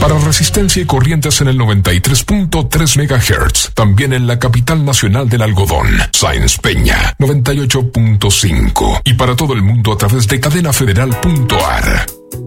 Para Resistencia y Corrientes en el 93.3 MHz. También en la capital nacional del algodón, Sáenz Peña, 98.5. Y para todo el mundo a través de cadenafederal.ar.